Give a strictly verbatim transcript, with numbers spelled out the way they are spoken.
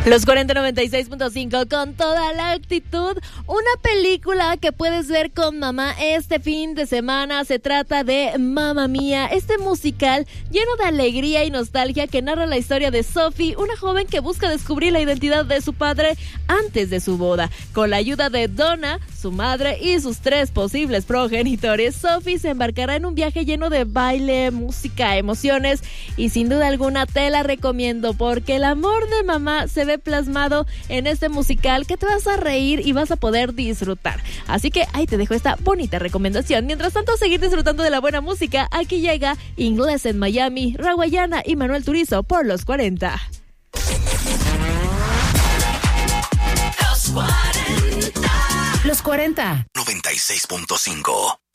Los cuarenta noventa y seis punto cinco con toda la actitud. Una película que puedes ver con mamá este fin de semana. Se trata de Mamma Mía, este musical lleno de alegría y nostalgia que narra la historia de Sophie, una joven que busca descubrir la identidad de su padre antes de su boda. Con la ayuda de Donna, su madre y sus tres posibles progenitores, Sophie se embarcará en un viaje lleno de baile, música, emociones y sin duda alguna te la recomiendo porque el amor de mamá se ve plasmado en este musical que te vas a reír y vas a poder disfrutar. Así que ahí te dejo esta bonita recomendación. Mientras tanto, seguir disfrutando de la buena música. Aquí llega Inglés en Miami, Raguayana y Manuel Turizo por los cuarenta. Los cuarenta. noventa y seis punto cinco